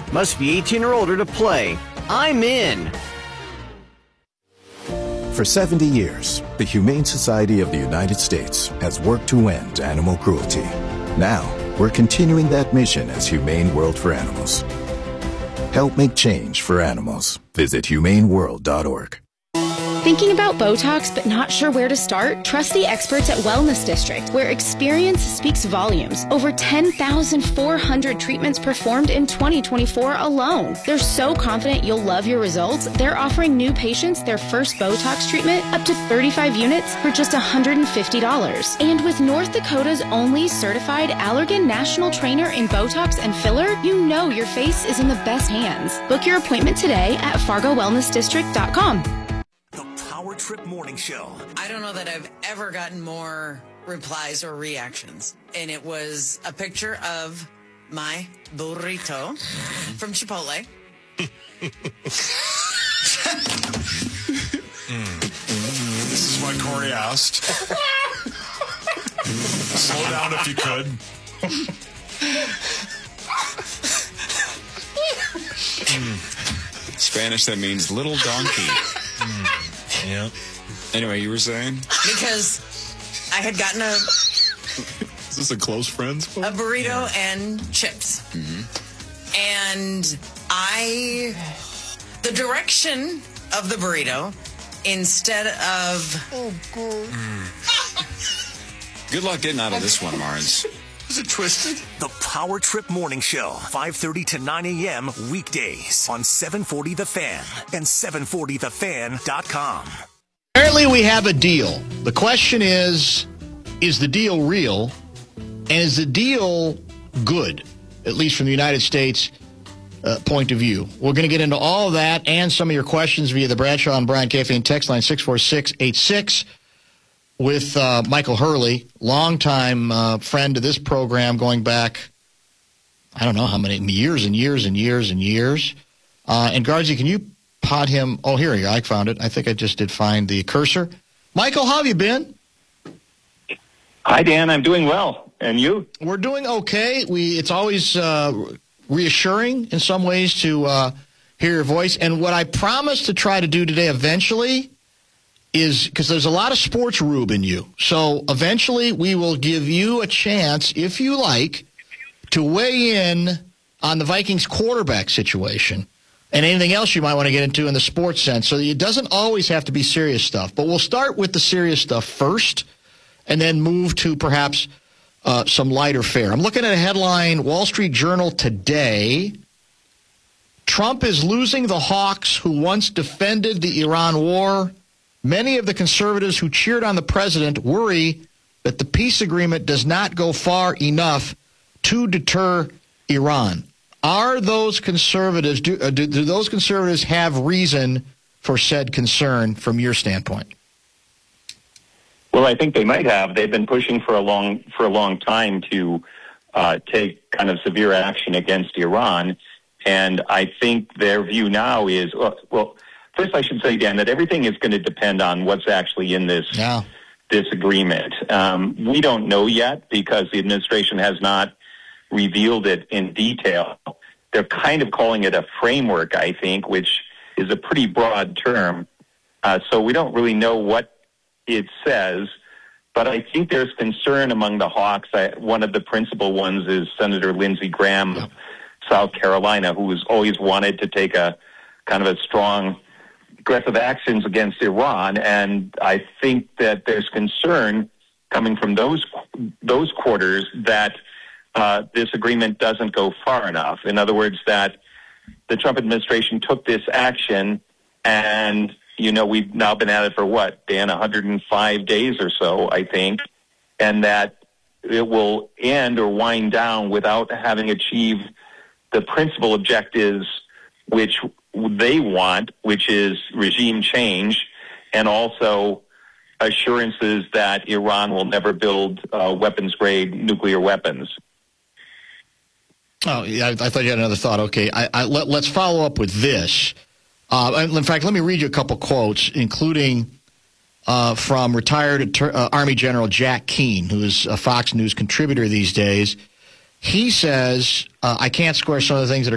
Must be 18 or older to play. I'm in. For 70 years, the Humane Society of the United States has worked to end animal cruelty. Now, we're continuing that mission as Humane World for Animals. Help make change for animals. Visit humaneworld.org. Thinking about Botox but not sure where to start? Trust the experts at Wellness District, where experience speaks volumes. Over 10,400 treatments performed in 2024 alone. They're so confident you'll love your results, they're offering new patients their first Botox treatment up to 35 units for just $150. And with North Dakota's only certified Allergan National Trainer in Botox and filler, you know your face is in the best hands. Book your appointment today at FargoWellnessDistrict.com. Power Trip Morning Show. I don't know that I've ever gotten more replies or reactions. And it was a picture of my burrito from Chipotle. This is what Corey asked. Slow down if you could. Spanish, that means little donkey. Yeah. Anyway, you were saying? Because I had gotten a Is this a close friends book? A burrito and chips. Mm-hmm. And the direction of the burrito, instead of... Oh, God. Good luck getting out of this one, Marnes. Is it twisted? The Power Trip Morning Show, 5:30 to 9 a.m. weekdays on 740 The Fan and 740thefan.com. Apparently we have a deal. The question is the deal real? And is the deal good, at least from the United States point of view? We're going to get into all of that and some of your questions via the Bradshaw and Brian Caffeine text line 64686 with Michael Hurley, longtime friend of this program going back, I don't know how many, years and years and years and years. And Guardsy, can you pod him? Oh, here you go. I found it. I think I just did find the cursor. Michael, how have you been? Hi, Dan. I'm doing well. And you? We're doing okay. It's always reassuring in some ways to hear your voice. And what I promise to try to do today eventually is, because there's a lot of sports rube in you. So eventually we will give you a chance, if you like, to weigh in on the Vikings quarterback situation and anything else you might want to get into in the sports sense. So it doesn't always have to be serious stuff. But we'll start with the serious stuff first and then move to perhaps some lighter fare. I'm looking at a headline, Wall Street Journal today. Trump is losing the hawks who once defended the Iran war. Many of the conservatives who cheered on the president worry that the peace agreement does not go far enough to deter Iran. Are those conservatives, do those conservatives have reason for said concern from your standpoint? Well, I think they might have. They've been pushing for a long time to take kind of severe action against Iran. And I think their view now is, well, first I should say, Dan, that everything is going to depend on what's actually in this agreement. We don't know yet because the administration has not revealed it in detail. They're kind of calling it a framework, I think, which is a pretty broad term. So we don't really know what it says, but I think there's concern among the hawks. One of the principal ones is Senator Lindsey Graham of South Carolina, who has always wanted to take a kind of a strong, aggressive actions against Iran. And I think that there's concern coming from those quarters that this agreement doesn't go far enough. In other words, that the Trump administration took this action and, you know, we've now been at it for what, Dan, 105 days or so, I think, and that it will end or wind down without having achieved the principal objectives which they want, which is regime change and also assurances that Iran will never build weapons-grade nuclear weapons. Oh, yeah, I thought you had another thought. Okay, let's follow up with this. In fact, let me read you a couple quotes, including from retired Army General Jack Keane, who is a Fox News contributor these days. He says, I can't square some of the things that are